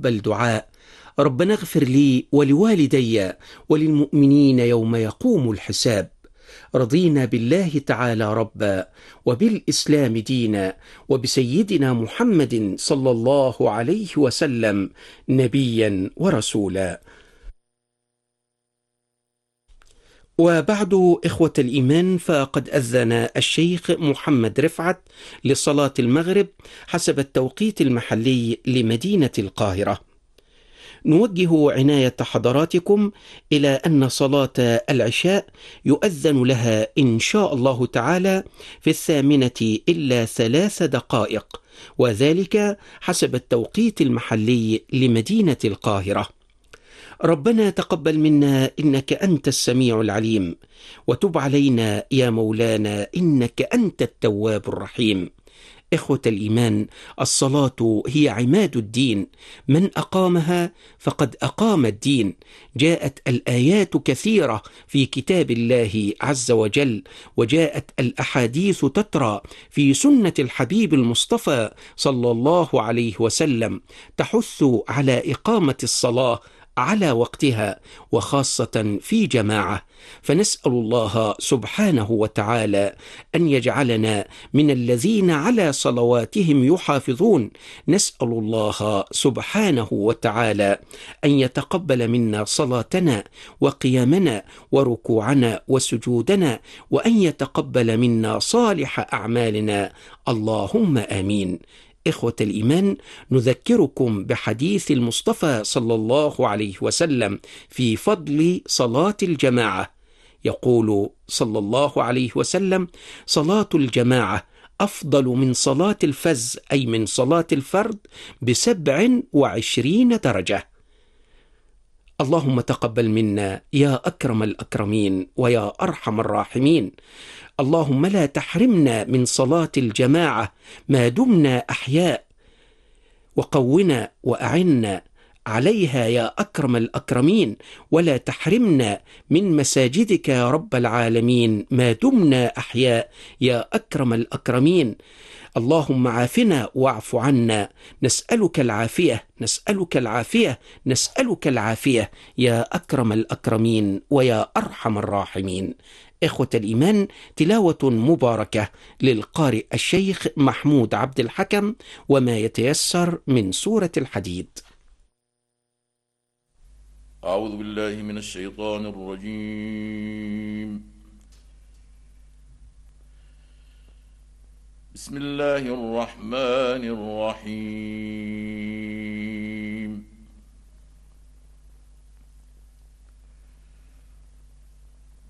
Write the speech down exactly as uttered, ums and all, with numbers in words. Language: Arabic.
وتقبل دعاء. ربنا اغفر لي ولوالدي وللمؤمنين يوم يقوم الحساب. رضينا بالله تعالى ربا، وبالإسلام دينا، وبسيدنا محمد صلى الله عليه وسلم نبيا ورسولا. وبعد، إخوة الإيمان، فقد أذن الشيخ محمد رفعت لصلاة المغرب حسب التوقيت المحلي لمدينة القاهرة. نوجه عناية حضراتكم إلى أن صلاة العشاء يؤذن لها إن شاء الله تعالى في الثامنة إلا ثلاث دقائق، وذلك حسب التوقيت المحلي لمدينة القاهرة. ربنا تقبل منا إنك أنت السميع العليم، وتب علينا يا مولانا إنك أنت التواب الرحيم. إخوة الإيمان، الصلاة هي عماد الدين، من أقامها فقد أقام الدين. جاءت الآيات كثيرة في كتاب الله عز وجل، وجاءت الأحاديث تترى في سنة الحبيب المصطفى صلى الله عليه وسلم تحث على إقامة الصلاة على وقتها، وخاصة في جماعة. فنسأل الله سبحانه وتعالى أن يجعلنا من الذين على صلواتهم يحافظون. نسأل الله سبحانه وتعالى أن يتقبل منا صلاتنا وقيامنا وركوعنا وسجودنا، وأن يتقبل منا صالح أعمالنا، اللهم آمين. إخوة الإيمان، نذكركم بحديث المصطفى صلى الله عليه وسلم في فضل صلاة الجماعة. يقول صلى الله عليه وسلم: صلاة الجماعة أفضل من صلاة الفز، أي من صلاة الفرد، بسبع وعشرين درجة. اللهم تقبل منا يا أكرم الأكرمين ويا أرحم الراحمين. اللهم لا تحرمنا من صلاة الجماعة ما دمنا أحياء، وقونا وأعنا عليها يا أكرم الأكرمين، ولا تحرمنا من مساجدك يا رب العالمين ما دمنا أحياء يا أكرم الأكرمين. اللهم عافنا واعف عنا، نسألك العافية نسألك العافية نسألك العافية يا أكرم الأكرمين ويا أرحم الراحمين. إخوة الإيمان، تلاوة مباركة للقارئ الشيخ محمود عبد الحكم، وما يتيسر من سورة الحديد. أعوذ بالله من الشيطان الرجيم. بسم الله الرحمن الرحيم.